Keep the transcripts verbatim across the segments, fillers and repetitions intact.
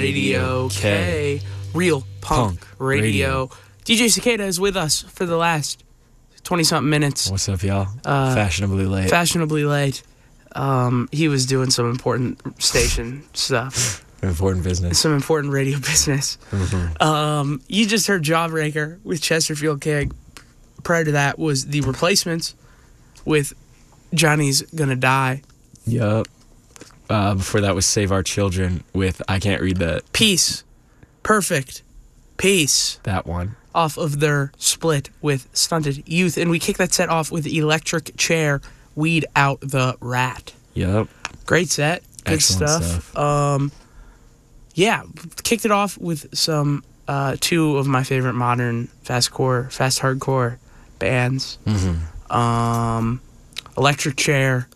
Radio K. Real Punk, Punk Radio. Radio. D J Cicada is with us for the last twenty-something minutes. What's up, y'all? Uh, Fashionably late. Fashionably late. Um, he was doing some important station stuff. Important business. Some important radio business. Mm-hmm. Um, you just heard Jawbreaker with Chesterfield Keg. Prior to that was The Replacements with Johnny's Gonna Die. Yup. Uh, before that was Save Our Children with I Can't Read That. Peace. Perfect. Peace. That one. Off of their split with Stunted Youth. And we kick that set off with Electric Chair, Weed Out the Rat. Yup. Great set. Good Excellent stuff. stuff. Um, yeah, kicked it off with some uh, two of my favorite modern fastcore, fast hardcore bands. Mm-hmm. Um, Electric Chair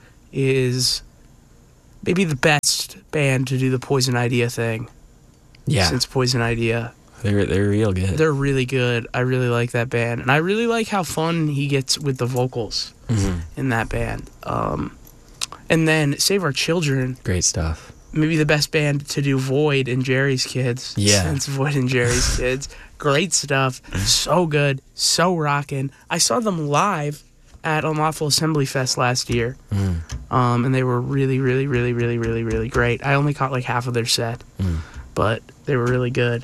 is maybe the best band to do the Poison Idea thing. Yeah. Since Poison Idea. They're, they're real good. They're really good. I really like that band. And I really like how fun he gets with the vocals Mm-hmm. in that band. Um, and then Save Our Children, Great stuff. maybe the best band to do Void and Jerry's Kids. Yeah. Since Void and Jerry's Kids. Great stuff. So good. So rockin'. I saw them live at Unlawful Assembly Fest last year. Mm. Um, and they were really, really, really, really, really, really great. I only caught like half of their set. Mm. But they were really good.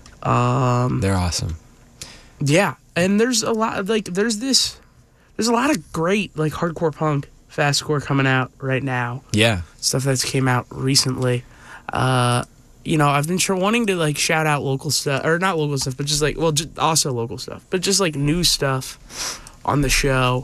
Um, They're awesome. yeah. And there's a lot of, like, there's this, there's a lot of great, like, hardcore punk, fastcore coming out right now. Yeah. Stuff that's came out recently. Uh, you know, I've been sure wanting to like shout out local stuff, or not local stuff, but just like, well, just also local stuff, but just like new stuff on the show,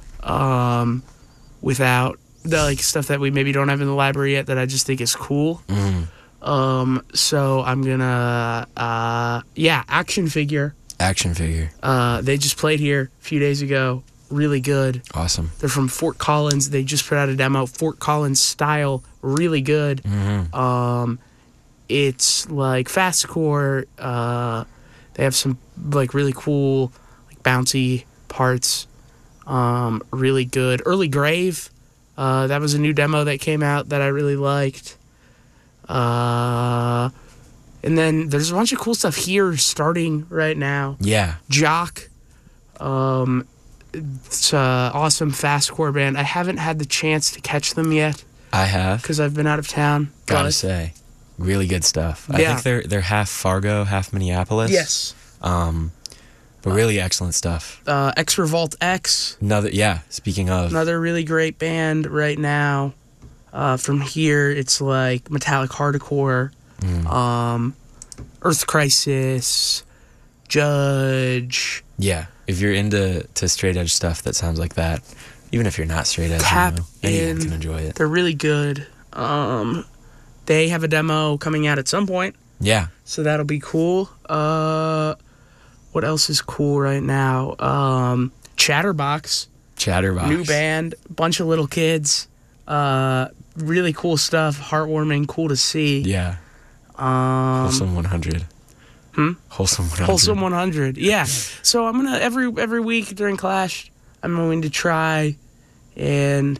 um, without the like stuff that we maybe don't have in the library yet that I just think is cool. Mm. Um, so I'm gonna, uh, yeah, Action Figure. Action Figure. Uh, they just played here a few days ago. Really good. Awesome. They're from Fort Collins. They just put out a demo, Fort Collins style, really good. Mm-hmm. Um, it's like fastcore. Uh, they have some like really cool, like bouncy parts. Um, really good. Early Grave. Uh, that was a new demo that came out that I really liked. Uh, and then there's a bunch of cool stuff here starting right now. Yeah. Jock. Um, it's an awesome fastcore band. I haven't had the chance to catch them yet I have. because I've been out of town. Gotta but- say. Really good stuff. I Yeah. think they're they're half Fargo, half Minneapolis. Yes. Um, but really excellent stuff. Uh, X Revolt X, Another, yeah. Speaking of, another really great band right now. Uh, from here, it's like metallic hardcore, mm, um, Earth Crisis, Judge, yeah. If you're into to straight edge stuff that sounds like that, even if you're not straight edge, Tap you know, anyone in. can enjoy it. They're really good. Um, they have a demo coming out at some point, Yeah. so that'll be cool. Uh, what else is cool right now? Um, Chatterbox. Chatterbox. New band, bunch of little kids. Uh, really cool stuff, heartwarming, cool to see. Yeah. Um, Wholesome one hundred. Hmm? Wholesome one hundred. Wholesome one hundred. Yeah. So I'm gonna every every week during Clash, I'm going to try and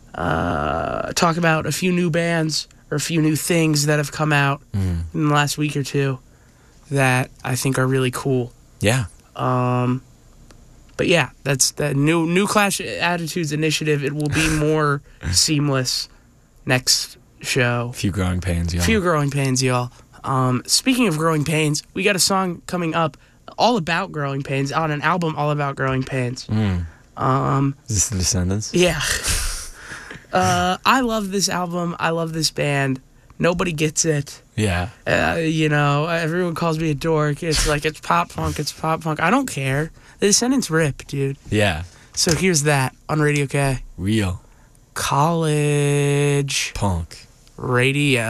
uh, talk about a few new bands or a few new things that have come out Mm. in the last week or two that I think are really cool. Yeah. Um, but yeah, that's the new new Clash Attitudes initiative. It will be more seamless next show. Few growing pains, y'all. Few growing pains, y'all. Um, speaking of growing pains, we got a song coming up all about growing pains on an album all about growing pains. Mm. Um, Is this The Descendants? yeah. uh, I love this album. I love this band. Nobody gets it. Yeah. Uh, you know, everyone calls me a dork. It's like, it's pop punk, it's pop punk. I don't care. The Descendants rip, dude. Yeah. So here's that on Radio K. Real. College Punk. Radio.